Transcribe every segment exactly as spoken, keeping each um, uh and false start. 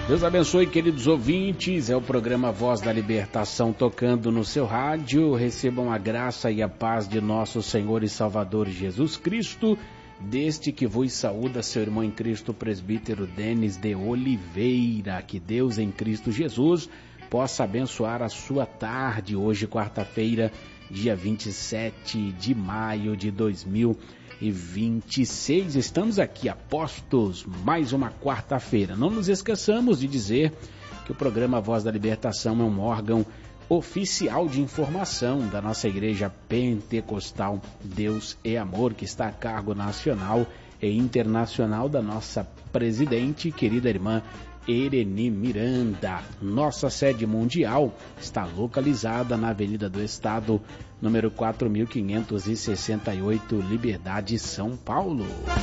Deus abençoe, queridos ouvintes. É o programa Voz da Libertação tocando no seu rádio. Recebam a graça e a paz de nosso Senhor e Salvador Jesus Cristo. Deste que vos saúda seu irmão em Cristo, presbítero Denis de Oliveira. Que Deus em Cristo Jesus possa abençoar a sua tarde. Hoje, quarta-feira, dia vinte e sete de maio de dois mil e vinte e seis. Estamos aqui, apostos, mais uma quarta-feira. Não nos esqueçamos de dizer que o programa Voz da Libertação é um órgão oficial de informação da nossa Igreja Pentecostal Deus e Amor, que está a cargo nacional e internacional da nossa presidente, querida irmã Ereni Miranda. Nossa sede mundial está localizada na Avenida do Estado, número quatro mil quinhentos e sessenta e oito, Liberdade, São Paulo.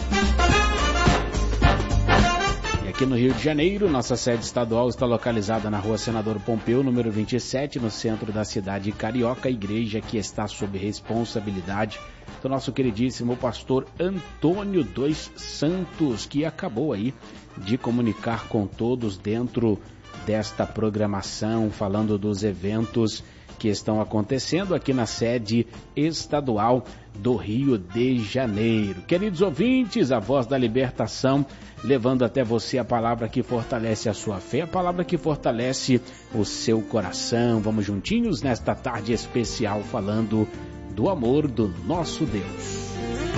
E aqui no Rio de Janeiro, nossa sede estadual está localizada na Rua Senador Pompeu, número vinte e sete, no centro da cidade carioca, igreja que está sob responsabilidade do nosso queridíssimo pastor Antônio dos Santos, que acabou aí de comunicar com todos dentro desta programação, falando dos eventos que estão acontecendo aqui na sede estadual do Rio de Janeiro. Queridos ouvintes, a Voz da Libertação, levando até você a palavra que fortalece a sua fé, a palavra que fortalece o seu coração. Vamos juntinhos nesta tarde especial falando do amor do nosso Deus.